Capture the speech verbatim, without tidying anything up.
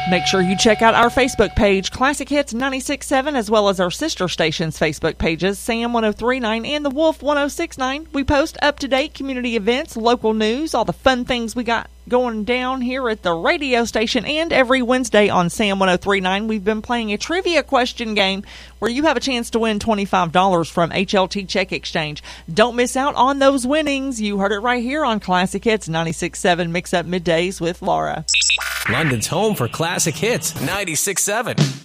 Make sure you check out our Facebook page, Classic Hits ninety-six point seven, as well as our sister stations' Facebook pages, Sam one oh three point nine and The Wolf one oh six point nine. We post up-to-date community events, local news, all the fun things we got going down here at the radio station, and every Wednesday on Sam one oh three point nine, we've been playing a trivia question game where you have a chance to win twenty-five dollars from H L T Check Exchange. Don't miss out on those winnings. You heard it right here on Classic Hits ninety-six point seven Mix Up Middays with Laura. London's home for classic hits. ninety-six point seven.